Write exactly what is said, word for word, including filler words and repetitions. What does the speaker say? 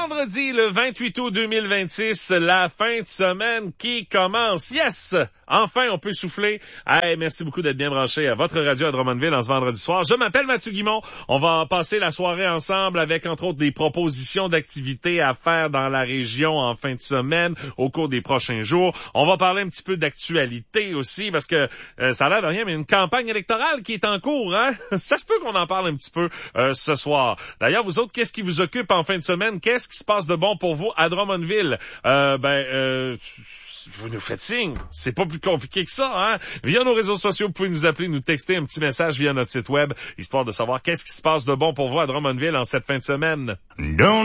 vendredi, le vingt-huit août deux mille vingt-six, la fin de semaine qui commence. Yes! Enfin, on peut souffler. Hey, merci beaucoup d'être bien branché à votre radio à Drummondville en ce vendredi soir. Je m'appelle Mathieu Guimond. On va passer la soirée ensemble avec, entre autres, des propositions d'activités à faire dans la région en fin de semaine au cours des prochains jours. On va parler un petit peu d'actualité aussi parce que euh, ça a l'air de rien, mais une campagne électorale qui est en cours, hein? Ça se peut qu'on en parle un petit peu euh, ce soir. D'ailleurs, vous autres, qu'est-ce qui vous occupe en fin de semaine? Qu'est-ce qui se passe de bon pour vous à Drummondville? Euh, ben, euh... vous nous faites signe. C'est pas plus compliqué que ça, hein? Via nos réseaux sociaux, vous pouvez nous appeler, nous texter un petit message via notre site web, histoire de savoir qu'est-ce qui se passe de bon pour vous à Drummondville en cette fin de semaine. Don't